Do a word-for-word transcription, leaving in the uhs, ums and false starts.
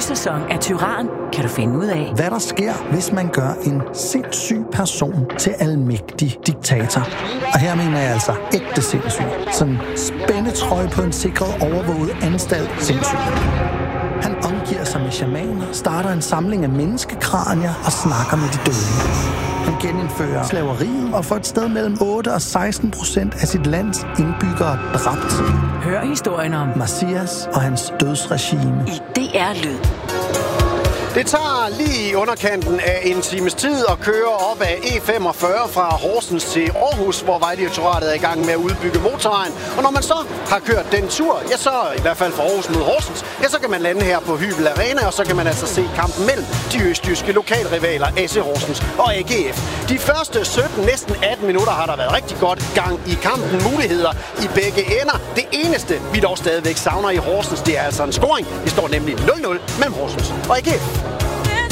sæson af Tyran kan du finde ud af, hvad der sker, hvis man gør en sindssyg person til almægtig diktator. Og her mener jeg altså ægte sindssyg. Sådan spændetrøje på en sikret overvåget anstalt sindssyg. Han omgiver sig med shamaner, starter en samling af menneskekranier og snakker med de døde. Han genindfører slaveriet og får et sted mellem otte og seksten procent af sit lands indbyggere dræbt. hør historien om Messias og hans dødsregime i D R Lyd. Det tager lige i underkanten af en times tid at køre op ad E femogfyrre fra Horsens til Aarhus, hvor Vejdirektoratet er i gang med at udbygge motorvejen. Og når man så har kørt den tur, ja så i hvert fald fra Aarhus mod Horsens, ja så kan man lande her på Hybel Arena, og så kan man altså se kampen mellem de østjyske lokalrivaler A C Horsens og A G F. De første sytten, næsten atten minutter har der været rigtig godt gang i kampen. Muligheder i begge ender. Det eneste, vi dog stadigvæk savner i Horsens, det er altså en scoring. Det står nemlig nul nul mellem Horsens og A G F.